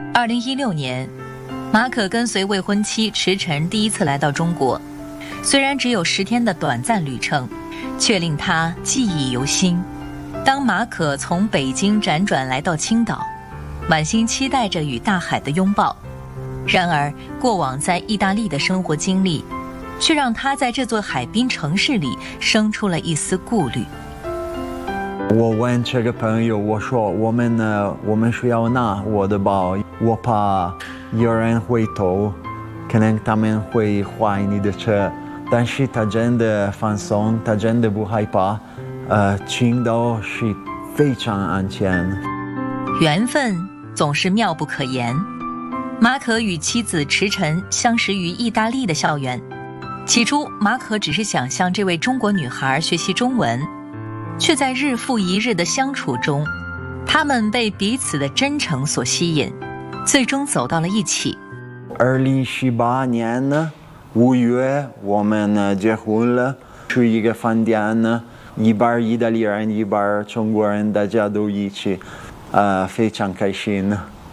2016年，马可跟随未婚妻池晨第一次来到中国，虽然只有10天的短暂旅程，却令他记忆犹新。当马可从北京辗转来到青岛，满心期待着与大海的拥抱，然而过往在意大利的生活经历却让他在这座海滨城市里生出了一丝顾虑。 我问这个朋友，我说我们需要拿我的包，我怕有人会偷，可能他们会坏你的车，但是他真的放松，他真的不害怕。青岛是非常安全。 缘分总是妙不可言。马可与妻子池晨相识于意大利的校园，起初马可只是想向这位中国女孩学习中文，却在日复一日的相处中，他们被彼此的真诚所吸引，最终走到了一起。 2018年5月我们结婚了，去一个饭店，一半意大利人一半中国人，大家都一起，非常开心。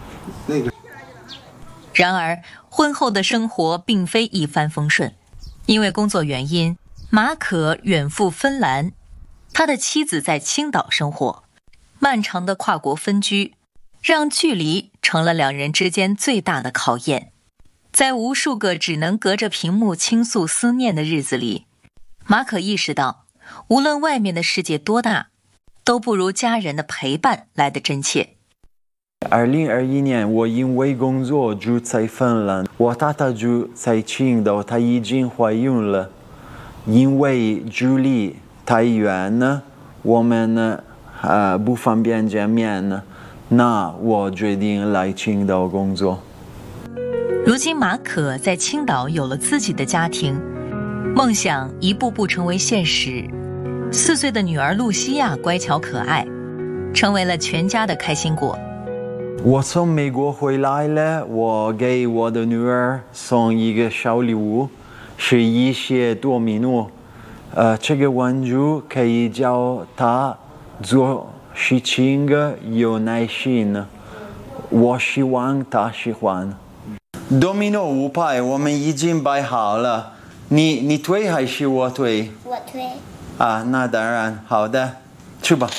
然而婚后的生活并非一帆风顺，因为工作原因，马可远赴芬兰，他的妻子在青岛生活，漫长的跨国分居让距离成了两人之间最大的考验。在无数个只能隔着屏幕倾诉思念的日子里，马可意识到无论外面的世界多大，都不如家人的陪伴来得真切。 2021年我因为工作住在芬兰，我太太住在青岛，她已经怀孕了。因为距离太远，我们不方便见面，那我决定来青岛工作。 如今马可在青岛有了自己的家庭，梦想一步步成为现实。4岁的女儿露西亚乖巧可爱，成为了全家的开心果。 我从美国回来了，我给我的女儿送一个小礼物，是一些多米诺。这个玩具可以教她做事情有耐心，我希望她喜欢。多米诺5排，我们已经摆好了。你推还是我推？ 我推。 那当然，好的，去吧。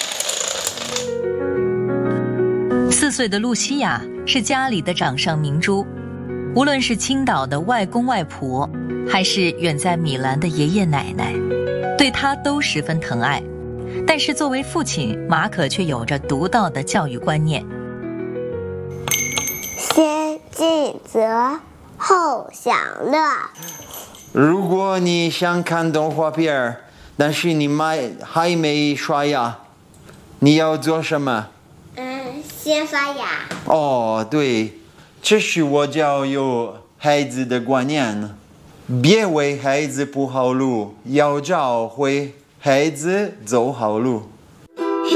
4岁的露西亚是家里的掌上明珠，无论是青岛的外公外婆，还是远在米兰的爷爷奶奶，对她都十分疼爱。但是作为父亲，马可却有着独到的教育观念。 先尽责，后享乐。 如果你想看动画片，但是你还没刷牙，你要做什么？ 先刷牙。 对，这是我教育孩子的观念，别为孩子铺好路，要教会孩子走好路。